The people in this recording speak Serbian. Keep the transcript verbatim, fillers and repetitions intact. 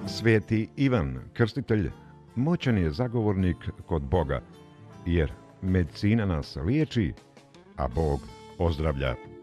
Sveti Ivan Krstitelj moćan je zagovornik kod Boga, jer medicina nas liječi, a Bog ozdravlja.